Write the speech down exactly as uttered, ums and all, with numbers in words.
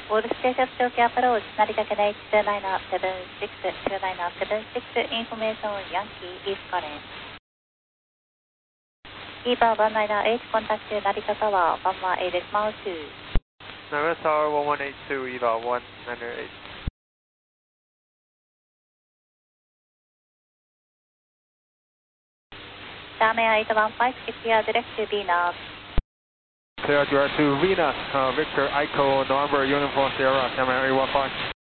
オールステーション長期アプローチ、成田ケネイチツーナイナーセブンシックス、ツーナイナーセブンシックス、インフォメーション、ヤンキー、イースカレン。イーバーワンナイナーエイト、コンタクト成田タワー、ワンワンエイト、マウス。 成田タワーワンワンエイト、イーバーワンナイナーエイト。 Damea eight one five, clear direct to Venus. Clear direct to Venus, uh, Victor Echo, November Uniform Sierra, Damea eight one five.